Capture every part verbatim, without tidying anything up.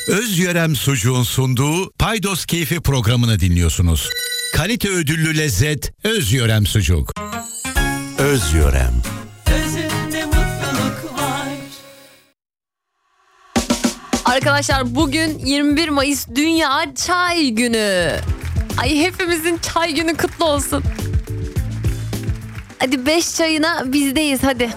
Özyörem Sucuğun sunduğu Paydos Keyfi programını dinliyorsunuz. Kalite ödüllü lezzet Özyörem Sucuk. Özyörem. Özünde mutluluk var. Arkadaşlar bugün yirmi bir Mayıs Dünya Çay Günü. Ay hepimizin çay günü kutlu olsun. Hadi beş çayına bizdeyiz hadi.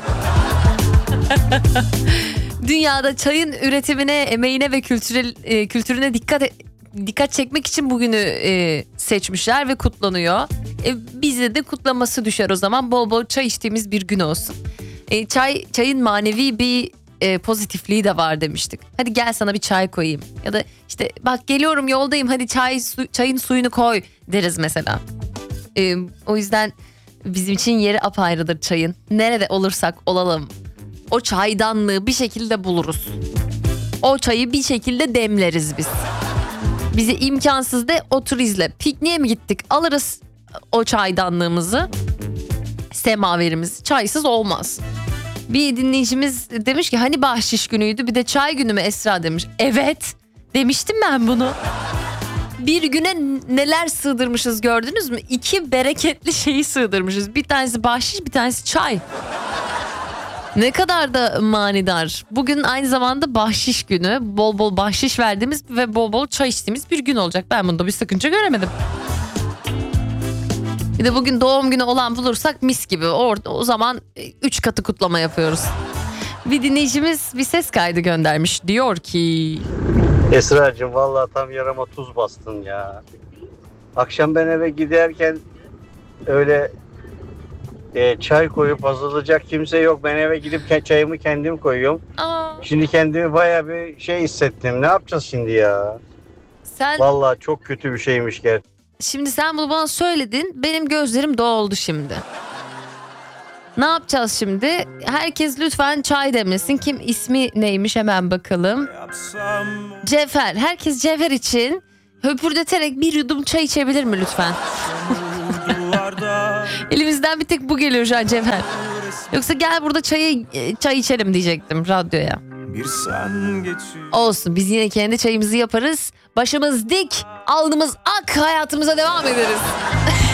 Dünyada çayın üretimine, emeğine ve kültürel, e, kültürüne dikkat dikkat çekmek için bugünü e, seçmişler ve kutlanıyor. E, bize de kutlaması düşer o zaman. Bol bol çay içtiğimiz bir gün olsun. E, çay çayın manevi bir e, pozitifliği de var demiştik. Hadi gel sana bir çay koyayım. Ya da işte bak geliyorum yoldayım hadi çay su, çayın suyunu koy deriz mesela. E, o yüzden bizim için yeri apayrıdır çayın. Nerede olursak olalım. O çaydanlığı bir şekilde buluruz. O çayı bir şekilde demleriz biz. Bize imkansız de otur izle. Pikniğe mi gittik? Alırız o çaydanlığımızı. Semaverimiz. Çaysız olmaz. Bir dinleyicimiz demiş ki hani bahşiş günüydü bir de çay günü mü Esra demiş. Evet demiştim ben bunu. Bir güne neler sığdırmışız gördünüz mü? İki bereketli şeyi sığdırmışız. Bir tanesi bahşiş bir tanesi çay. Ne kadar da manidar. Bugün aynı zamanda bahşiş günü. Bol bol bahşiş verdiğimiz ve bol bol çay içtiğimiz bir gün olacak. Ben bunda bir sakınca göremedim. Bir de bugün doğum günü olan bulursak mis gibi. Orada o zaman üç katı kutlama yapıyoruz. Bir dinleyicimiz bir ses kaydı göndermiş. Diyor ki... Esra'cığım vallahi tam yarama tuz bastın ya. Akşam ben eve giderken öyle... E, çay koyup hazırlayacak kimse yok. Ben eve gidip çayımı kendim koyuyorum. Aa, Şimdi kendimi bayağı bir şey hissettim. Ne yapacağız şimdi ya? sen Vallahi çok kötü bir şeymiş gerçekten. şimdi sen bunu bana söyledin. Benim gözlerim doldu şimdi. Ne yapacağız şimdi? Herkes lütfen çay demlesin. Kim ismi neymiş hemen bakalım. Cevher. Herkes Cevher için höpürdeterek bir yudum çay içebilir mi lütfen? Elimizden bir tek bu geliyor şu an Cevher. Yoksa gel burada çayı çay içelim diyecektim radyoya. Olsun biz yine kendi çayımızı yaparız. Başımız dik, alnımız ak hayatımıza devam ederiz.